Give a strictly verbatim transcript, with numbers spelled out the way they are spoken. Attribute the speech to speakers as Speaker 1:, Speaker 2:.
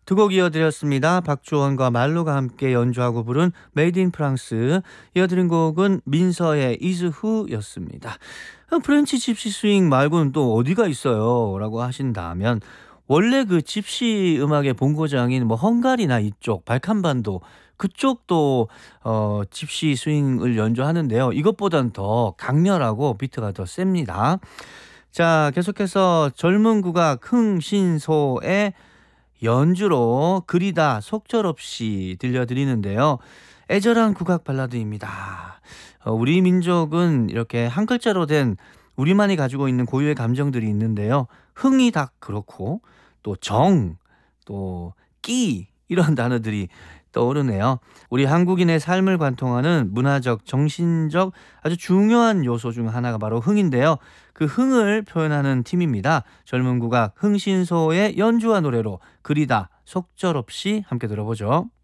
Speaker 1: 두 곡 이어드렸습니다. 박주원과 말로가 함께 연주하고 부른 메이드 인 프랑스. 이어드린 곡은 민서의 Is Who였습니다. 프렌치 집시 스윙 말고는 또 어디가 있어요? 라고 하신다면 원래 그 집시 음악의 본고장인 뭐 헝가리나 이쪽 발칸반도 그쪽도 어 집시 스윙을 연주하는데요. 이것보단 더 강렬하고 비트가 더 셉니다. 자, 계속해서 젊은 국악 흥신소의 연주로 그리다 속절없이 들려드리는데요. 애절한 국악 발라드입니다. 어, 우리 민족은 이렇게 한 글자로 된 우리만이 가지고 있는 고유의 감정들이 있는데요. 흥이 다 그렇고 또 정, 또 끼 이런 단어들이 떠오르네요. 우리 한국인의 삶을 관통하는 문화적, 정신적 아주 중요한 요소 중 하나가 바로 흥인데요. 그 흥을 표현하는 팀입니다. 젊은 국악 흥신소의 연주와 노래로 그리다 속절없이 함께 들어보죠.